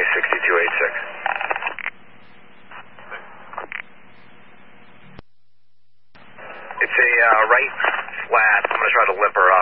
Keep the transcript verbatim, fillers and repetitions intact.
sixty-two eighty-six. It's a uh, right flat. I'm going to try to limp her